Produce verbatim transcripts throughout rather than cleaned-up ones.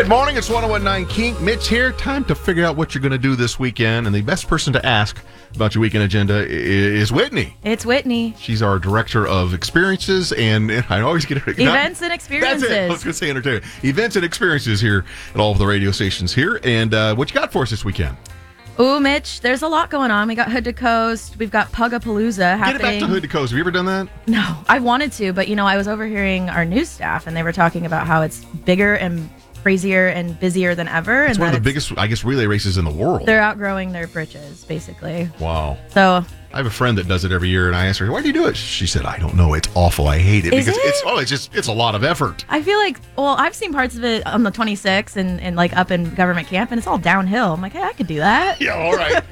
Good morning, it's one oh one point nine Kink. Mitch here. Time to figure out what you're going to do this weekend. And the best person to ask about your weekend agenda is Whitney. It's Whitney. She's our director of experiences and I always get it. Events not, and experiences. That's it. I was going to say entertainment. Events and experiences here at all of the radio stations here. And uh, what you got for us this weekend? Ooh, Mitch, there's a lot going on. We got Hood to Coast. We've got Pugapalooza happening. Get it back to Hood to Coast. Have you ever done that? No, I wanted to, but you know, I was overhearing our news staff and they were talking about how it's bigger and crazier and busier than ever. It's and one of the it's, biggest, I guess, relay races in the world. They're outgrowing their britches, basically. Wow. So I have a friend that does it every year, and I asked her, "Why do you do it?" She said, "I don't know. It's awful. I hate it Is because it? it's oh, it's just it's a lot of effort." I feel like, well, I've seen parts of it on the twenty-sixth and, and like up in government camp, and it's all downhill. I'm like, hey, I could do that. Yeah, all right.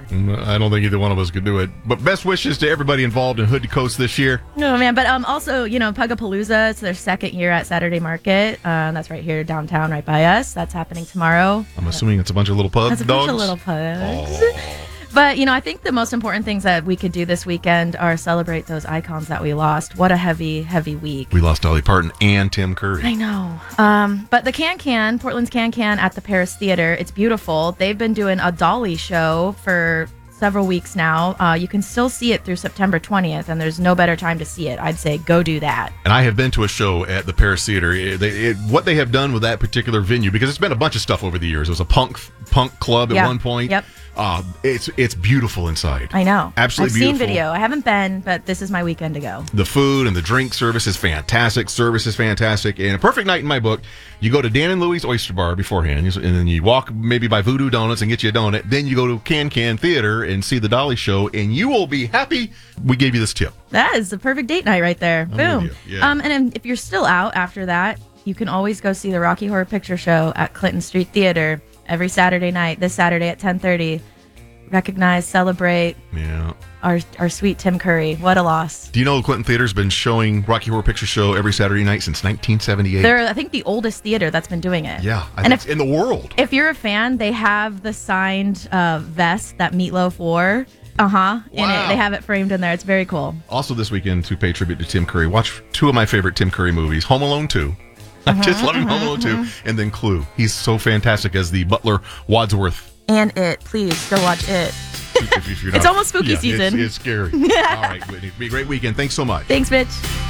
I don't think either one of us could do it. But best wishes to everybody involved in Hood to Coast this year. Oh, man. But um, also, you know, Pugapalooza, it's their second year at Saturday Market. Uh, that's right here downtown, right by us. That's happening tomorrow. I'm assuming it's a bunch of little pug That's a dogs. bunch of little pugs. Oh. But, you know, I think the most important things that we could do this weekend are celebrate those icons that we lost. What a heavy, heavy week. We lost Dolly Parton and Tim Curry. I know. Um, but the Can Can, Portland's Can Can at the Paris Theater, it's beautiful. They've been doing a Dolly show for several weeks now. Uh, you can still see it through September twentieth, and there's no better time to see it. I'd say go do that. And I have been to a show at the Paris Theater. It, they, it, what they have done with that particular venue, because it's been a bunch of stuff over the years. It was a punk punk club at yeah. one point. Yep. Uh, it's it's beautiful inside. I know. Absolutely I've beautiful. seen video. I haven't been, but this is my weekend to go. The food and the drink service is fantastic. Service is fantastic. And a perfect night in my book, you go to Dan and Louie's Oyster Bar beforehand, and then you walk maybe by Voodoo Donuts and get you a donut. Then you go to Can Can Theater and see the Dolly show, and you will be happy we gave you this tip. That is the perfect date night right there. I'm Boom. with you. Yeah. Um, and then if you're still out after that, you can always go see the Rocky Horror Picture Show at Clinton Street Theater every Saturday night. This Saturday at ten thirty. Recognize, celebrate Yeah. our our sweet Tim Curry. What a loss. Do you know Clinton Theater's been showing Rocky Horror Picture Show every Saturday night since nineteen seventy-eight? They're, I think, the oldest theater that's been doing it. Yeah, I and think if, in the world. If you're a fan, they have the signed uh, vest that Meatloaf wore. Uh-huh. In Wow. it. They have it framed in there. It's very cool. Also this weekend, to pay tribute to Tim Curry, watch two of my favorite Tim Curry movies, Home Alone two. I Uh-huh, just love him, uh-huh, Home Alone uh-huh. two, and then Clue. He's so fantastic as the butler Wadsworth. And It. Please, go watch It. If, if you're It's not- almost spooky yeah, season. It's, it's scary. All right, Whitney. Be a great weekend. Thanks so much. Thanks, Mitch.